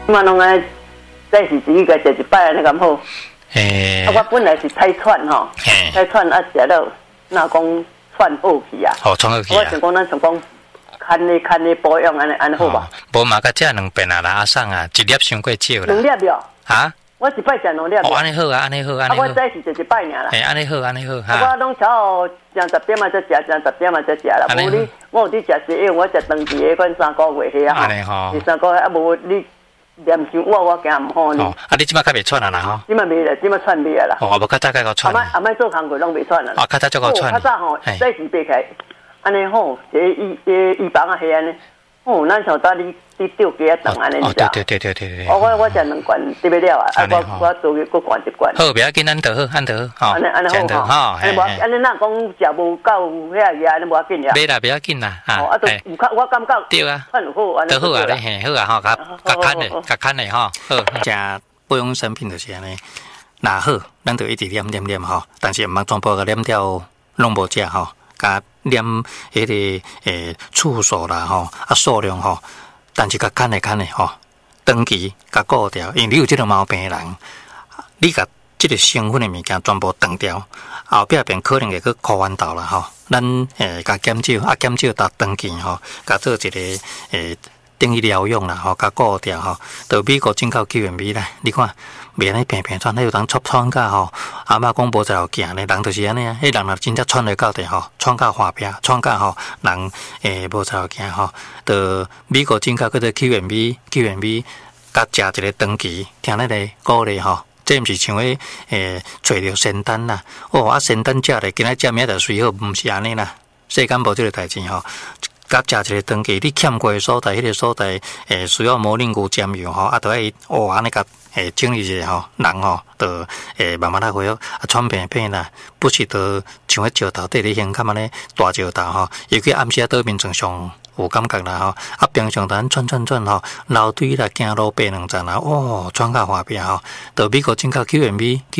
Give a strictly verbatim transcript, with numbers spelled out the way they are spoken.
嘛拢爱再是自己个食一摆安尼咁好。 诶、 啊，我本来是菜串吼，菜串啊食了，那讲串好去啊。 好，串好去啊。 我想讲，咱想讲，看你看你保养安尼安尼好吧？ 无嘛，甲这两遍啊啦，阿送啊，一粒伤过少啦。 两粒了。 哈？ 我一摆食两粒。 哦，安尼好啊，安尼好，安尼好。 啊，我早是食一摆尔啦。 嘿，安尼好，安尼好。 哈。我拢超上十点嘛才食，上十点嘛才食啦。无你，我有你食食，因为我食长期的，款三个月迄啊。 安尼吼。 第三个月啊，无你。念伤我，我惊唔好呢。 哦，啊，你即摆较袂喘啊啦吼？ 即摆袂啦，即摆喘袂啊啦。 哦，无较早较个喘。 阿麦阿麦做工课拢袂喘啦。 啊，较早足够喘。 较早吼，早时爬起来，安尼吼，这医这医房啊，迄安尼，哦，咱想当你你吊鸡啊，等安尼，你知道？ 对对对对对对。 哦，我我食两罐，得不了啊，啊，我我做个搁灌一罐。 好，不要紧，安得好，安得好。 安尼安尼好哈。安尼无，安尼咱讲食无够遐个，安尼无要紧呀。 袂啦，不要紧啦。 哦，啊，都有较我感觉。 对啊。 很好，安尼。 都好啊，咧嘿，好啊，吼，甲甲看的，甲看的吼。好，食保养产品就是安尼。若好，咱就一直念念念吼，但是毋通全部个念掉，拢无食吼。甲念迄个诶次数啦吼，啊数量吼，但是甲看的看的吼，长期甲顾掉，因为你有即个毛病的人，你甲即个成分的物件全部断掉，后壁便可能会去苦烦恼啦吼。咱诶甲减少，啊减少到长期吼，甲做一个诶等于疗养啦吼，甲顾掉吼，到美国进口救援米啦，你看。袂安尼平平喘，迄有人出喘甲吼，阿嬷讲无在路行咧，人就是安尼啊。迄人若真正喘来到地吼，喘到花边，喘到吼，人诶无在路行吼，到美国进口嗰个救援米，救援米，甲食一个长期，听咧个鼓励吼，这毋是像迄诶找着仙丹啦，哦啊仙丹食咧，今仔食明仔就睡好，毋是安尼啦，世间无即个代志吼。甲食一个长期，你欠过的所在，迄、那个所在，诶，需要摩令菇煎油吼，啊，都爱哦，安尼甲诶整理一下吼，人吼，就诶慢慢来恢复，啊，喘病病啦，不是都像迄石头底咧现干嘛咧，大石头吼，尤其暗时倒面正常有感觉啦吼，啊，平常咱转转转吼，楼梯啦，行路爬两层啦，哦，喘到花边吼，到美国进口救援米。